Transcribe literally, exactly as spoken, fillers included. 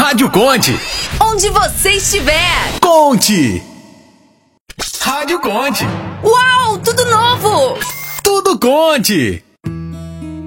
Rádio Conte. Onde você estiver. Conte. Rádio Conte. Uau, tudo novo. Tudo Conte.